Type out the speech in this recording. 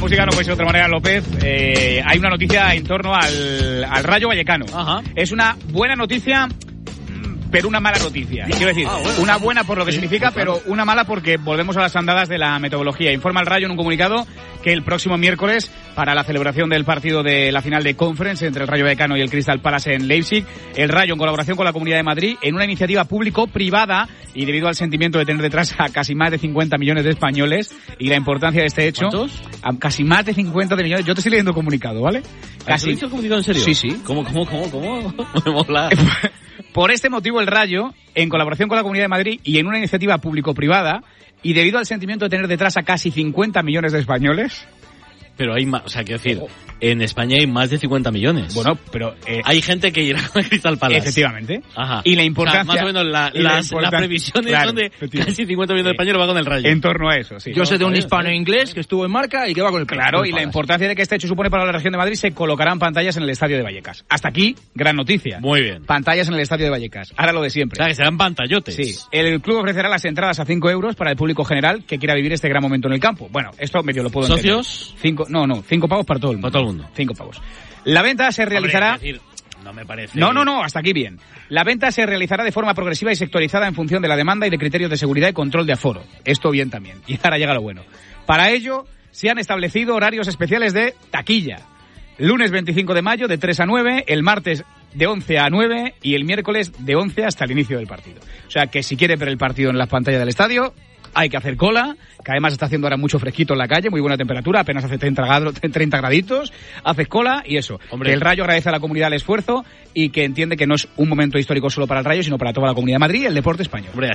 música no puede ser de otra manera, López. Hay una noticia en torno al Rayo Vallecano. Ajá. Es una buena noticia, pero una mala noticia. Quiero decir, una buena por lo que significa, pero una mala porque volvemos a las andadas de la metodología. Informa el Rayo en un comunicado que el próximo miércoles, para la celebración del partido de la final de Conference entre el Rayo Vallecano y el Crystal Palace en Leipzig, el Rayo, en colaboración con la Comunidad de Madrid, en una iniciativa público-privada y debido al sentimiento de tener detrás a casi más de 50 millones de españoles y la importancia de este hecho... ¿Cuántos? A casi más de 50 millones. Yo te estoy leyendo el comunicado, ¿vale? ¿Has dicho el comunicado en serio? Sí, sí. ¿Cómo? Me mola. Por este motivo, el Rayo, en colaboración con la Comunidad de Madrid y en una iniciativa público-privada, y debido al sentimiento de tener detrás a casi 50 millones de españoles... Pero hay más, o sea, quiero decir, en España hay más de 50 millones. Bueno, pero... hay gente que irá con el Crystal Palace. Efectivamente. Ajá. Y la importancia... O sea, más o menos las previsiones son de casi 50 millones de españoles va con el Rayo. En torno a eso, sí. Yo sé de un hispano inglés que estuvo en Marca y que va con el Claro, y la importancia de que este hecho supone para la región de Madrid, se colocarán pantallas en el Estadio de Vallecas. Hasta aquí, gran noticia. Muy bien. Pantallas en el Estadio de Vallecas. Ahora lo de siempre. O sea, que serán pantallotes. Sí. El club ofrecerá las entradas a 5 euros para el público general que quiera vivir este gran momento en el campo. Bueno, esto medio lo puedo entender. ¿Socios? 5 pavos para todo el mundo. Para todo el mundo. 5 pavos. La venta se realizará... Hombre, es decir, no me parece... No, hasta aquí bien. La venta se realizará de forma progresiva y sectorizada en función de la demanda y de criterios de seguridad y control de aforo. Esto bien también. Y ahora llega lo bueno. Para ello, se han establecido horarios especiales de taquilla. Lunes 25 de mayo de 3 a 9, el martes de 11 a 9 y el miércoles de 11 hasta el inicio del partido. O sea que si quiere ver el partido en las pantallas del estadio, hay que hacer cola, que además está haciendo ahora mucho fresquito en la calle, muy buena temperatura, apenas hace 30 graditos, haces cola y eso. Hombre. El Rayo agradece a la comunidad el esfuerzo y que entiende que no es un momento histórico solo para el Rayo, sino para toda la Comunidad de Madrid y el deporte español. Hombre,